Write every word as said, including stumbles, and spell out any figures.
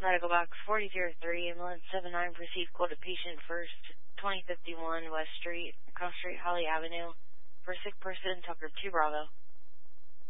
Medical Box four zero three, ambulance seven nine, proceed call to patient first, twenty fifty-one West Street, Cross Street, Holly Avenue, for sick person, Tucker two Bravo.